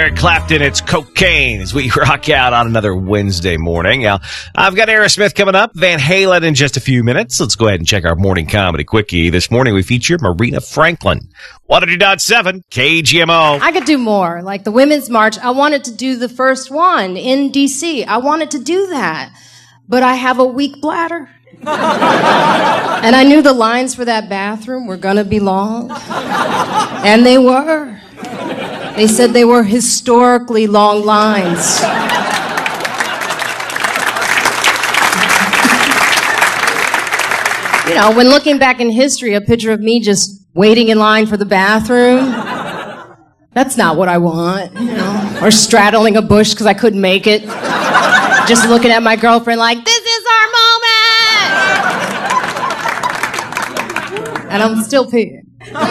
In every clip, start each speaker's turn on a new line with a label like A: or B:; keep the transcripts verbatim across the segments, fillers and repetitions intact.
A: Eric Clapton, it's Cocaine, as we rock out on another Wednesday morning. Now, I've got Aerosmith coming up, Van Halen in just a few minutes. Let's go ahead and check our morning comedy quickie. This morning we feature Marina Franklin. one hundred point seven K G M O.
B: I could do more, like the Women's March. I wanted to do the first one in D C. I wanted to do that, but I have a weak bladder. And I knew the lines for that bathroom were going to be long. And they were. They said they were historically long lines. You know, when looking back in history, a picture of me just waiting in line for the bathroom, that's not what I want, you know. Or straddling a bush because I couldn't make it. Just looking at my girlfriend like, this is our moment! And I'm still peeing.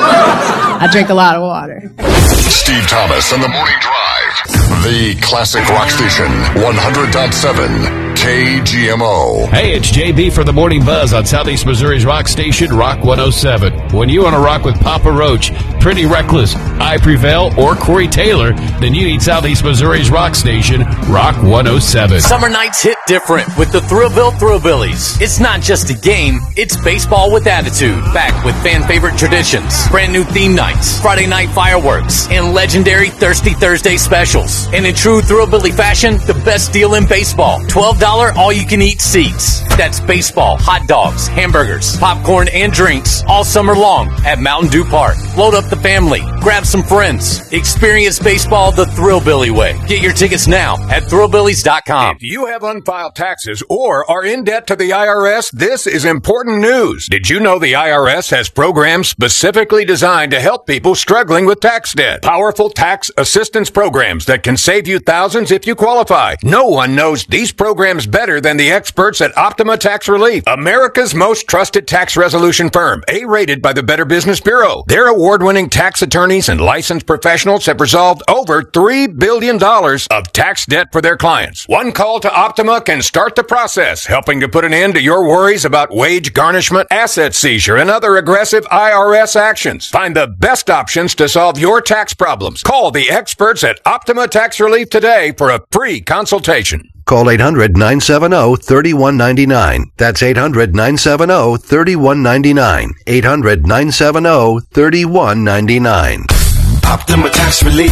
B: I drink a lot of water.
C: Steve Thomas and the Morning Drive. The classic rock station, one hundred point seven K G M O.
D: Hey, it's J B for the Morning Buzz on Southeast Missouri's rock station, Rock one oh seven. When you want to rock with Papa Roach, Pretty Reckless, I Prevail, or Corey Taylor, then you need Southeast Missouri's rock station, Rock one oh seven.
E: Summer nights hit different with the Thrillville Thrillbillies. It's not just a game, it's baseball with attitude. Back with fan favorite traditions, brand new theme nights, Friday night fireworks, and legendary Thirsty Thursday specials. And in true Thrillbilly fashion, the best deal in baseball. twelve dollars all-you-can-eat seats. That's baseball, hot dogs, hamburgers, popcorn, and drinks all summer long at Mountain Dew Park. Load up the family. Grab some friends. Experience baseball the Thrillbilly way. Get your tickets now at thrillbillies dot com.
F: If you have unfiled taxes or are in debt to the I R S, this is important news. Did you know the I R S has programs specifically designed to help people struggling with tax debt? Powerful tax assistance programs that can save you thousands if you qualify. No one knows these programs better than the experts at Optima Tax Relief, America's most trusted tax resolution firm, A-rated by the Better Business Bureau. Their award-winning tax attorneys and licensed professionals have resolved over three billion dollars of tax debt for their clients. One call to Optima can start the process, helping to put an end to your worries about wage garnishment, asset seizure, and other aggressive I R S actions. Find the best options to solve your tax problems. Call the experts at Optima Tax Relief today for a free consultation.
G: Call eight hundred, nine seven zero, three one nine nine. That's eight hundred, nine seven zero, three one nine nine. eight hundred, nine seven zero, three one nine nine.
H: Optima Tax Relief.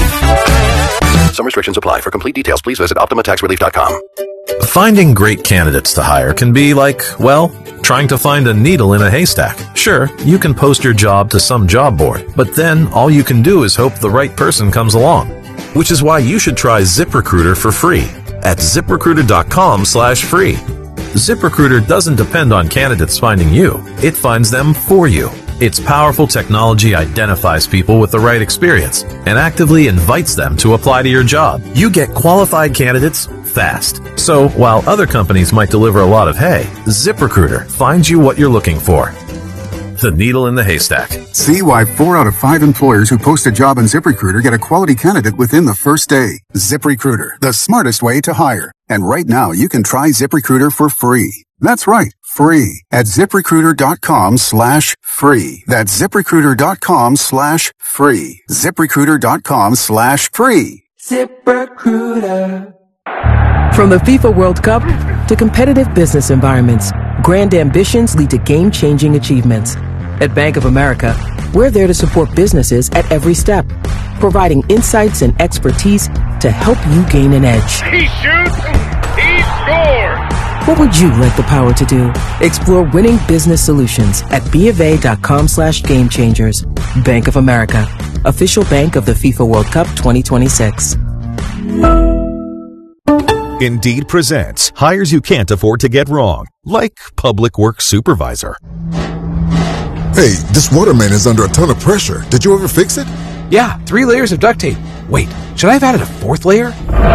G: Some restrictions apply. For complete details, please visit optima tax relief dot com.
I: Finding great candidates to hire can be like, well, trying to find a needle in a haystack. Sure, you can post your job to some job board, but then all you can do is hope the right person comes along. Which is why you should try ZipRecruiter for free at ZipRecruiter.com slash free. ZipRecruiter doesn't depend on candidates finding you. It finds them for you. Its powerful technology identifies people with the right experience and actively invites them to apply to your job. You get qualified candidates fast. So while other companies might deliver a lot of hay, ZipRecruiter finds you what you're looking for. The needle in the haystack.
J: See why four out of five employers who post a job on ZipRecruiter get a quality candidate within the first day. ZipRecruiter, the smartest way to hire. And right now, you can try ZipRecruiter for free. That's right, free. At ZipRecruiter.com slash free. That's ZipRecruiter.com slash free. ZipRecruiter.com slash free.
K: ZipRecruiter. From the FIFA World Cup to competitive business environments, grand ambitions lead to game-changing achievements. At Bank of America, we're there to support businesses at every step, providing insights and expertise to help you gain an edge.
L: He shoots, he scores!
K: What would you like the power to do? Explore winning business solutions at BofA.com slash game changers. Bank of America, official bank of the FIFA World Cup twenty twenty-six.
M: Indeed presents hires you can't afford to get wrong, like public works supervisor.
N: Hey, this water main is under a ton of pressure. Did you ever fix it?
O: Yeah, three layers of duct tape. Wait, should I have added a fourth layer?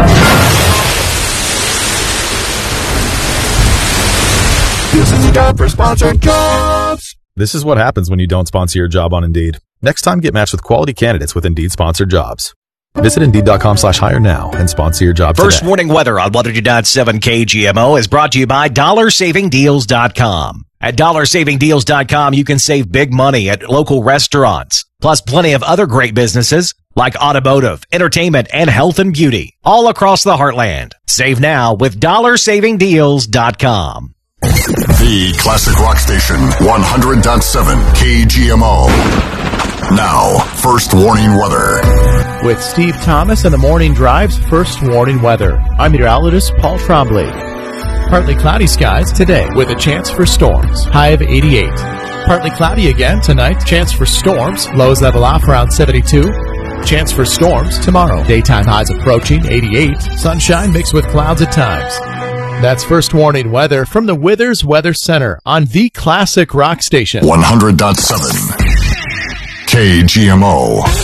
N: This is a job for sponsored jobs.
M: This is what happens when you don't sponsor your job on Indeed. Next time, get matched with quality candidates with Indeed sponsored jobs. Visit Indeed.com slash hire now and sponsor your job
A: First
M: today.
A: morning weather on one hundred point seven K G M O is brought to you by dollar saving deals dot com. At dollar saving deals dot com, you can save big money at local restaurants, plus plenty of other great businesses like automotive, entertainment, and health and beauty all across the heartland. Save now with dollar saving deals dot com.
C: The Classic Rock Station, one hundred point seven K G M O. Now, first warning weather.
P: With Steve Thomas and the Morning Drive's first warning weather. I'm meteorologist Paul Trombley. Partly cloudy skies today with a chance for storms. High of eighty-eight. Partly cloudy again tonight. Chance for storms. Lows level off around seventy-two. Chance for storms tomorrow. Daytime highs approaching eighty-eight. Sunshine mixed with clouds at times. That's first warning weather from the Withers Weather Center on the Classic Rock Station.
C: one hundred point seven K G M O.